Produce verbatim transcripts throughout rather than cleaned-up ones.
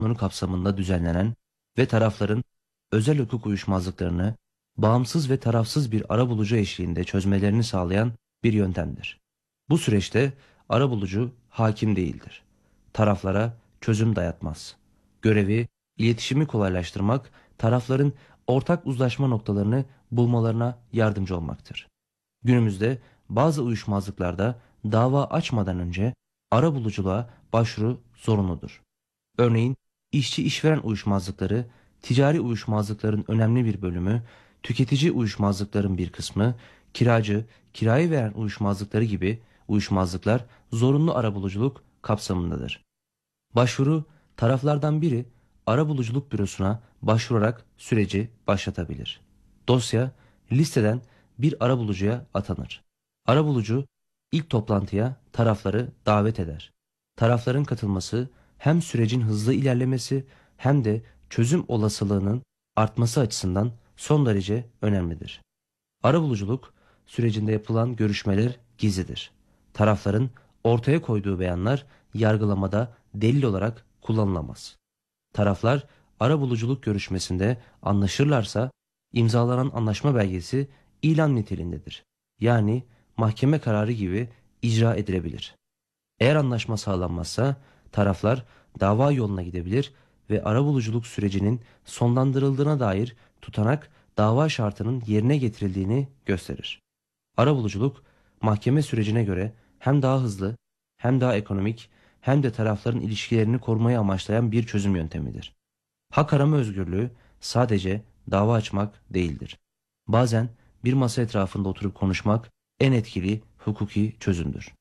Kanunu kapsamında düzenlenen ve tarafların özel hukuk uyuşmazlıklarını bağımsız ve tarafsız bir arabulucu eşliğinde çözmelerini sağlayan bir yöntemdir. Bu süreçte arabulucu hakim değildir. Taraflara çözüm dayatmaz. Görevi, iletişimi kolaylaştırmak, tarafların ortak uzlaşma noktalarını bulmalarına yardımcı olmaktır. Günümüzde bazı uyuşmazlıklarda dava açmadan önce arabuluculuğa başvuru zorunludur. Örneğin işçi işveren uyuşmazlıkları, ticari uyuşmazlıkların önemli bir bölümü, tüketici uyuşmazlıkların bir kısmı, kiracı, kirayı veren uyuşmazlıkları gibi uyuşmazlıklar zorunlu arabuluculuk kapsamındadır. Başvuru, taraflardan biri arabuluculuk bürosuna başvurarak süreci başlatabilir. Dosya listeden bir arabulucuya atanır. Arabulucu ilk toplantıya tarafları davet eder. Tarafların katılması hem sürecin hızlı ilerlemesi hem de çözüm olasılığının artması açısından son derece önemlidir. Arabuluculuk sürecinde yapılan görüşmeler gizlidir. Tarafların ortaya koyduğu beyanlar yargılamada delil olarak kullanılamaz. Taraflar arabuluculuk görüşmesinde anlaşırlarsa imzalanan anlaşma belgesi ilan niteliğindedir. Yani mahkeme kararı gibi icra edilebilir. Eğer anlaşma sağlanmazsa taraflar dava yoluna gidebilir ve arabuluculuk sürecinin sonlandırıldığına dair tutanak dava şartının yerine getirildiğini gösterir. Arabuluculuk mahkeme sürecine göre hem daha hızlı hem daha ekonomik hem de tarafların ilişkilerini korumayı amaçlayan bir çözüm yöntemidir. Hak arama özgürlüğü sadece dava açmak değildir. Bazen bir masa etrafında oturup konuşmak en etkili hukuki çözümdür.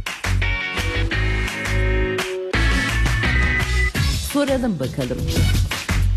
Soralım bakalım.